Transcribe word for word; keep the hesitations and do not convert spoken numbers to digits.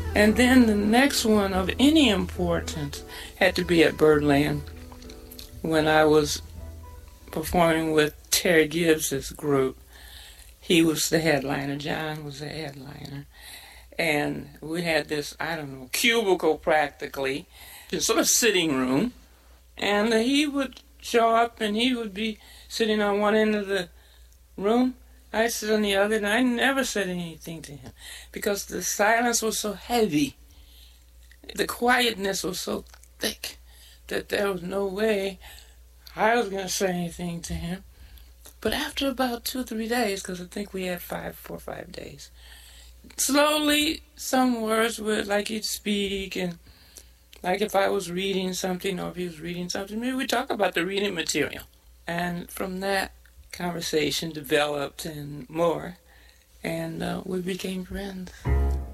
And then the next one of any importance had to be at Birdland when I was performing with Terry Gibbs' group. He was the headliner, John was the headliner. And we had this, I don't know, cubicle practically, this sort of sitting room. And he would show up and he would be sitting on one end of the room. I sit on the other, and I never said anything to him because the silence was so heavy. The quietness was so thick that there was no way I was going to say anything to him. But after about two or three days, because I think we had five, four or five days, slowly some words would, like he'd speak, and like if I was reading something or if he was reading something, maybe we'd talk about the reading material. And from that, conversation developed and more, and uh, we became friends.